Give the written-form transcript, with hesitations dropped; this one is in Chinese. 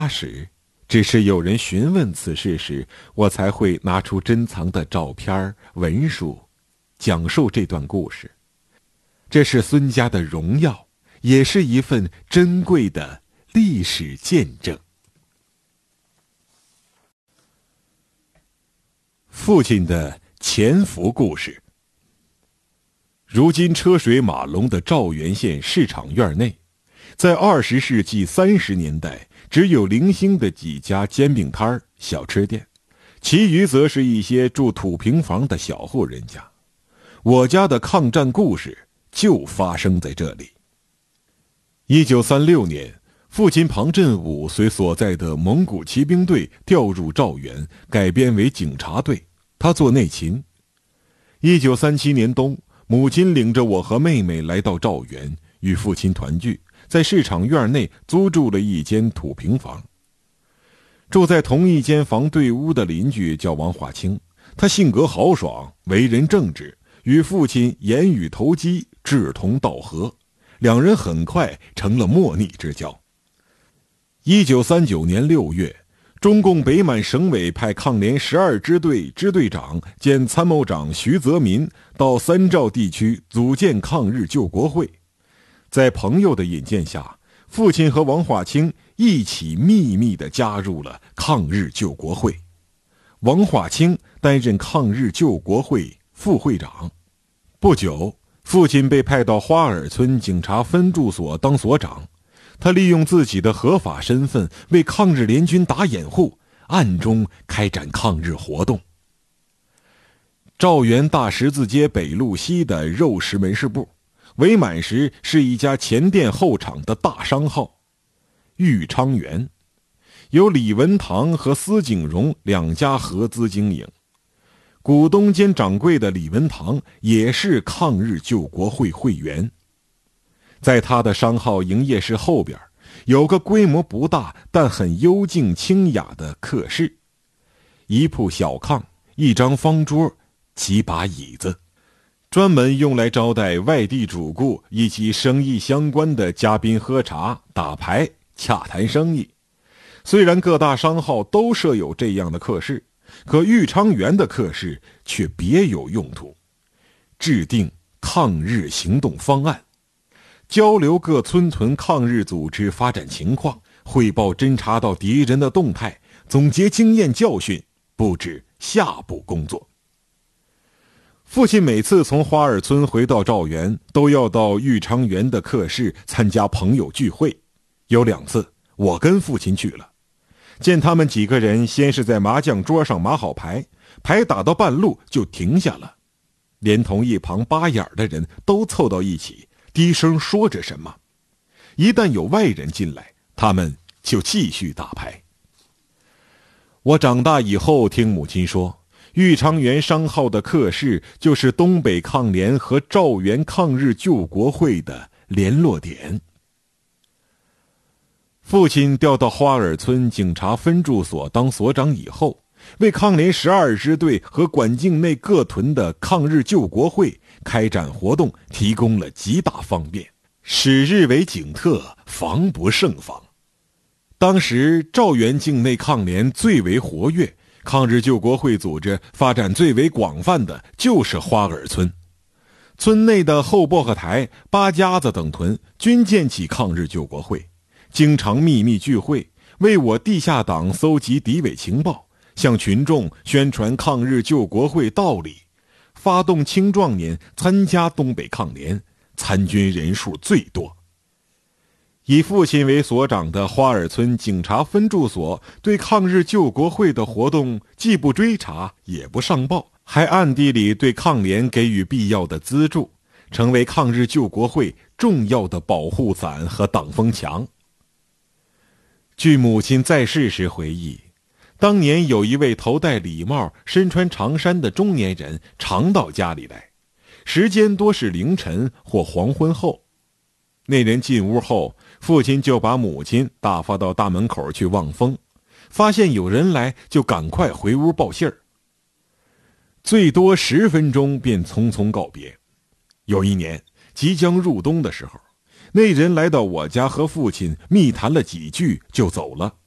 时，只是有人询问此事时，我才会拿出珍藏的照片、文书，讲述这段故事。这是孙家的荣耀，也是一份珍贵的历史见证。父亲的潜伏故事。如今车水马龙的赵源县市场院内，在20世纪30年代，只有零星的几家煎饼摊、小吃店，其余则是一些住土平房的小户人家。我家的抗战故事就发生在这里。1936年，父亲庞振武随所在的蒙古骑兵队调入赵源，改编为警察队，他做内勤。1937年冬，母亲领着我和妹妹来到赵源，与父亲团聚，在市场院内租住了一间土平房。住在同一间房对屋的邻居叫王化清，他性格豪爽，为人正直，与父亲言语投机，志同道合，两人很快成了莫逆之交。1939年6月，中共北满省委派抗联12支队支队长兼参谋长徐泽民到三赵地区组建抗日救国会。在朋友的引荐下，父亲和王化清一起秘密地加入了抗日救国会。王化清担任抗日救国会副会长。不久，父亲被派到花尔村警察分驻所当所长。他利用自己的合法身份为抗日联军打掩护，暗中开展抗日活动。赵源大十字街北路西的肉食门市部，伪满时是一家前店后厂的大商号裕昌园，由李文堂和司景荣两家合资经营。股东兼掌柜的李文堂也是抗日救国会会员。在他的商号营业室后边，有个规模不大但很幽静清雅的客室，一铺小炕，一张方桌，几把椅子，专门用来招待外地主顾以及生意相关的嘉宾喝茶、打牌、洽谈生意。虽然各大商号都设有这样的客室，可裕昌园的客室却别有用途，制定抗日行动方案，交流各村屯抗日组织发展情况，汇报侦察到敌人的动态，总结经验教训，布置下步工作。父亲每次从花尔村回到赵源，都要到裕昌园的客室参加朋友聚会。有2次，我跟父亲去了，见他们几个人先是在麻将桌上码好牌，牌打到半路就停下了，连同一旁扒眼的人都凑到一起，低声说着什么。一旦有外人进来，他们就继续打牌。我长大以后听母亲说，裕昌园商号的客室就是东北抗联和赵源抗日救国会的联络点。父亲调到花尔村警察分驻所当所长以后，为抗联12支队和管境内各屯的抗日救国会开展活动提供了极大方便，使日为警特，防不胜防。当时赵源境内抗联最为活跃，抗日救国会组织发展最为广泛的就是花尔村。村内的后薄荷台、八家子等屯均建起抗日救国会，经常秘密聚会，为我地下党搜集敌伪情报，向群众宣传抗日救国会道理，发动青壮年参加东北抗联，参军人数最多。以父亲为所长的花尔村警察分驻所对抗日救国会的活动既不追查也不上报，还暗地里对抗联给予必要的资助，成为抗日救国会重要的保护伞和挡风墙。据母亲在世时回忆，当年有一位头戴礼帽、身穿长衫的中年人常到家里来，时间多是凌晨或黄昏后。那人进屋后，父亲就把母亲打发到大门口去望风，发现有人来就赶快回屋报信儿，最多10分钟便匆匆告别。有一年即将入冬的时候，那人来到我家和父亲密谈了几句就走了。